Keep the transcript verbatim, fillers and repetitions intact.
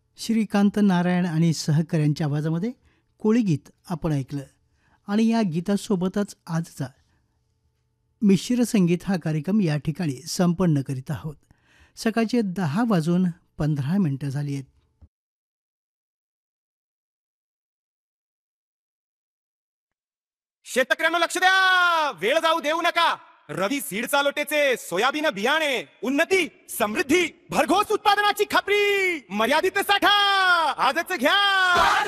श्रीकांत नारायण आणि सहकाऱ्यांच्या आवाजामध्ये कोळी गीत आपण ऐकलं. आणि या गीतासोबतच आजचा मिश्र संगीत हा कार्यक्रम या ठिकाणी संपन्न करीत आहोत. सकाळचे दहा वाजून पंधरा मिनटं झाली आहेत. शेतकऱ्यांना लक्ष द्या, वेळ जाऊ देऊ नका. रवी सीड चालोटेचे सोयाबीन बियाणे, उन्नती, समृद्धी, भरघोस उत्पादनाची खात्री, मर्यादित साठा आजच घ्या.